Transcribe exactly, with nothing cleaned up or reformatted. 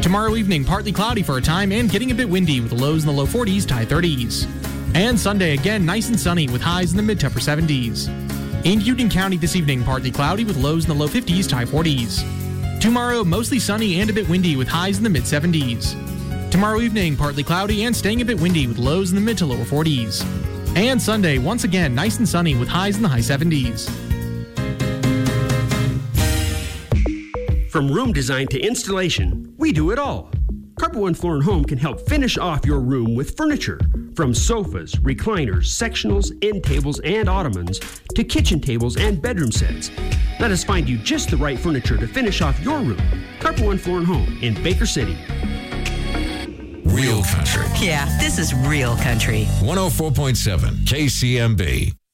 Tomorrow evening, partly cloudy for a time and getting a bit windy with lows in the low forties to high thirties. And Sunday, again, nice and sunny with highs in the mid to upper seventies. In Union County this evening, partly cloudy with lows in the low fifties to high forties. Tomorrow, mostly sunny and a bit windy with highs in the mid seventies. Tomorrow evening, partly cloudy and staying a bit windy with lows in the mid to lower forties. And Sunday, once again, nice and sunny with highs in the high seventies. From room design to installation, we do it all. Carpet One Floor and Home can help finish off your room with furniture. From sofas, recliners, sectionals, end tables, and ottomans, to kitchen tables and bedroom sets. Let us find you just the right furniture to finish off your room. Carpet One Floor and Home in Baker City. Real country. Yeah, this is real country. one oh four point seven K C M B.